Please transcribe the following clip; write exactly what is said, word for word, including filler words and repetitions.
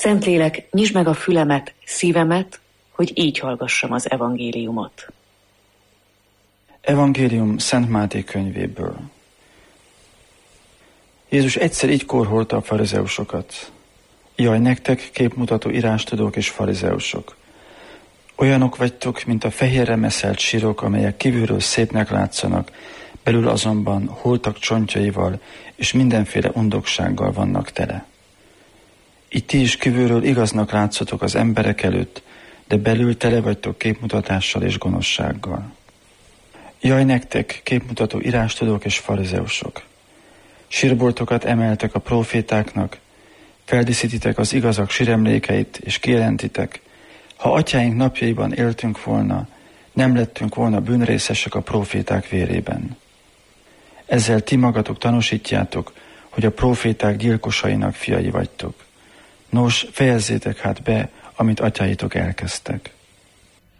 Szentlélek, nyisd meg a fülemet, szívemet, hogy így hallgassam az evangéliumot. Evangélium Szent Máté könyvéből. Jézus egyszer így korholta a farizeusokat. Jaj, nektek, képmutató írástudók és farizeusok! Olyanok vagytok, mint a fehérre meszelt sírok, amelyek kívülről szépnek látszanak, belül azonban holtak csontjaival és mindenféle undoksággal vannak tele. Így ti is kívülről igaznak látszotok az emberek előtt, de belül tele vagytok képmutatással és gonoszsággal. Jaj nektek, képmutató írástudók és farizeusok! Sírboltokat emeltek a prófétáknak, feldíszítitek az igazak síremlékeit, és kijelentitek, ha atyáink napjaiban éltünk volna, nem lettünk volna bűnrészesek a próféták vérében. Ezzel ti magatok tanúsítjátok, hogy a próféták gyilkosainak fiai vagytok. Nos, fejezzétek hát be, amit atyáitok elkezdtek.